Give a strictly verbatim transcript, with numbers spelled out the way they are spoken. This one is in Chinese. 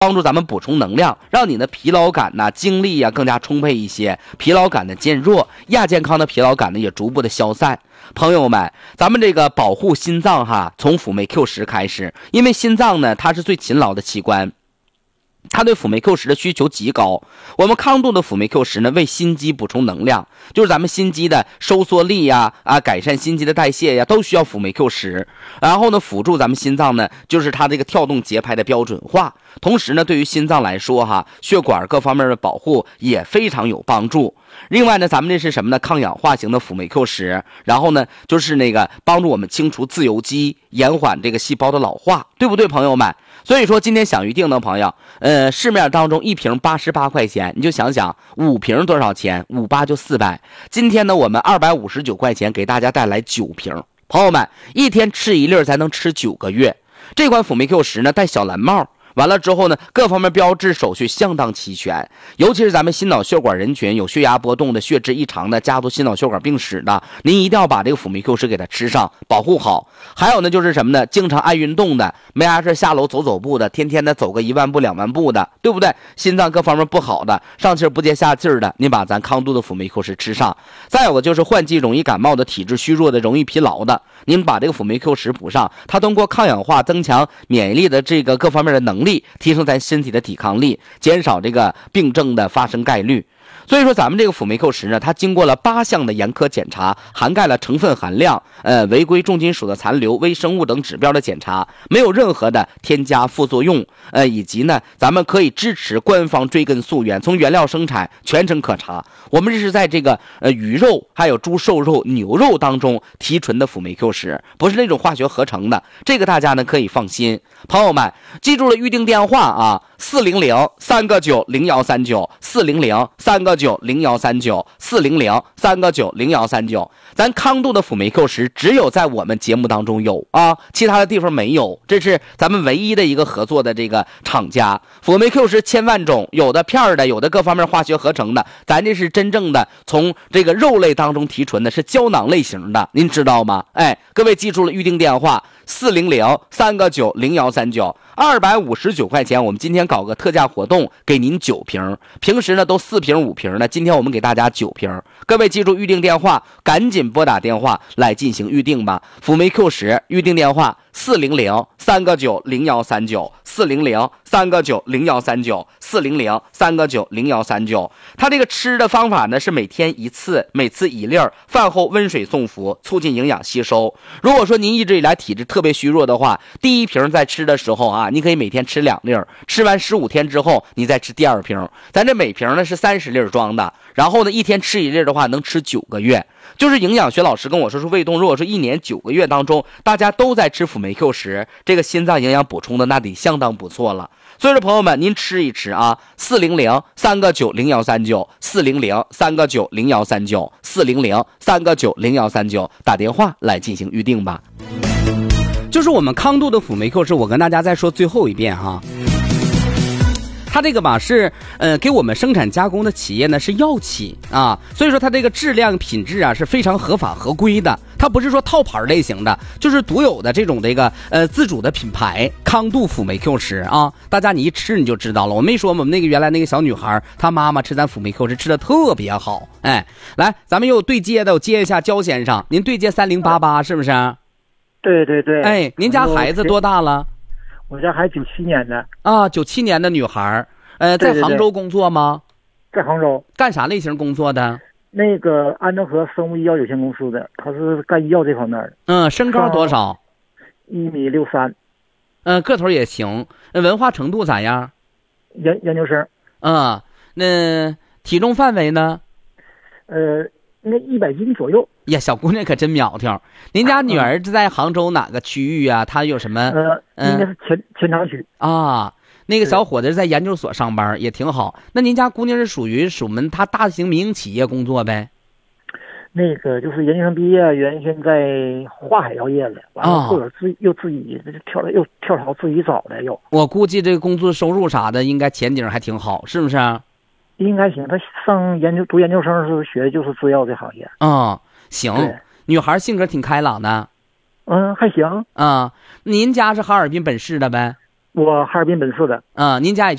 帮助咱们补充能量，让你的疲劳感呐、精力呀更加充沛一些，疲劳感的减弱，亚健康的疲劳感呢也逐步的消散。朋友们，咱们这个保护心脏哈，从辅酶 Q 十开始，因为心脏呢它是最勤劳的器官。它对辅酶 Q 十的需求极高，我们康度的辅酶 Q 十呢，为心肌补充能量，就是咱们心肌的收缩力呀，啊，改善心肌的代谢呀，都需要辅酶 Q 十。然后呢，辅助咱们心脏呢，就是它这个跳动节拍的标准化。同时呢，对于心脏来说哈，血管各方面的保护也非常有帮助。另外呢，咱们这是什么呢？抗氧化型的辅酶 Q 十，然后呢，就是那个帮助我们清除自由基，延缓这个细胞的老化，对不对，朋友们？所以说，今天想预定的朋友，呃，市面当中一瓶八十八块钱，你就想想五瓶多少钱？五八就四百。今天呢，我们二百五十九块钱给大家带来九瓶，朋友们，一天吃一粒才能吃九个月。这款辅酶 Q 十呢，带小蓝帽。完了之后呢，各方面标志手续相当齐全，尤其是咱们心脑血管人群，有血压波动的、血脂异常的、家族心脑血管病史的，您一定要把这个辅酶 Q 十给它吃上，保护好。还有呢，就是什么呢？经常爱运动的，没啥事下楼走走步的，天天的走个一万步两万步的，对不对？心脏各方面不好的，上气不接下气的，您把咱康度的辅酶 Q 十吃上。再有个就是换季容易感冒的、体质虚弱的、容易疲劳的，您把这个辅酶 Q 十补上，它通过抗氧化增强免疫力的这个各方面的能力，提升咱身体的抵抗力，减少这个病症的发生概率。所以说咱们这个辅酶 Q 十呢，它经过了八项的严苛检查，涵盖了成分含量、呃违规重金属的残留、微生物等指标的检查，没有任何的添加副作用，呃以及呢咱们可以支持官方追根溯源，从原料生产全程可查。我们这是在这个呃鱼肉还有猪瘦肉、牛肉当中提纯的辅酶 Q 十，不是那种化学合成的，这个大家呢可以放心。朋友们记住了预定电话啊，四零零三个九零幺三九，四零零三个九零幺三九，四零零三个九零幺三九。咱康度的辅酶 Q 十只有在我们节目当中有啊，其他的地方没有，这是咱们唯一的一个合作的这个厂家。辅酶 Q 十千万种，有的片的，有的各方面化学合成的，咱这是真正的从这个肉类当中提纯的，是胶囊类型的，您知道吗？哎，各位记住了预定电话四零零三个九零幺三九，二百五十九块钱，我们今天搞个特价活动，给您九瓶，平时呢都四瓶五瓶的，今天我们给大家九瓶。各位记住预定电话，赶紧拨打电话来进行预定吧。辅酶 Q 十预定电话四零零三个九零幺三九，四零零三个九零幺三九，四零零三个九零幺三九。它这个吃的方法呢是每天一次，每次一粒儿，饭后温水送服，促进营养吸收。如果说您一直以来体质特别虚弱的话，第一瓶在吃的时候啊，你可以每天吃两粒儿，吃完十五天之后你再吃第二瓶。咱这每瓶呢是三十粒装的，然后呢一天吃一粒的话能吃九个月。就是营养学老师跟我说是胃动，如果说一年九个月当中大家都在吃辅酶 Q 十，这个心脏营养补充的那得相当不错了。所以说朋友们您吃一吃啊，四零零三个九零幺三九，四零零三个九零幺三九，四零零三个九零幺三九，打电话来进行预定吧。就是我们康度的辅酶 Q 十，我跟大家再说最后一遍哈。它这个吧是呃给我们生产加工的企业呢是药企啊，所以说它这个质量品质啊是非常合法合规的，它不是说套牌类型的，就是独有的这种这个呃自主的品牌康度辅酶 Q 十啊，大家你一吃你就知道了。我没说我们那个原来那个小女孩她妈妈吃咱辅酶 Q 十吃的特别好。哎，来咱们又对接的，我接一下焦先生，您对接三零八八是不是？ 对对对。 哎，您家孩子多大了？ 我家还九七年的啊，九七年的女孩，呃，在杭州工作吗？ 在杭州。 干啥类型工作的？ 那个安德和生物医药有限公司的，他是干医药这方面的。 嗯，身高多少？ 一米六三。 嗯、呃，个头也行。文化程度咋样？ 研研究生。 嗯，那体重范围呢？ 呃，那一百斤左右。 呀，小姑娘可真苗条。您家女儿在杭州哪个区域啊？她有什么？ 呃，应该是前前塘区啊。那个小伙子在研究所上班也挺好。那您家姑娘是属于属门她大型民营企业工作呗？ 那个就是研究生毕业，原先在华海药业的，完了后边自又自己跳又跳槽自己找的又。 我估计这个工资收入啥的应该前景还挺好，是不是？ 应该行，他上研究读研究生是学的就是制药这行业。 嗯，行。女孩性格挺开朗的。 嗯，还行。 啊、嗯，您家是哈尔滨本市的呗？ 我哈尔滨本市的。 啊、您家也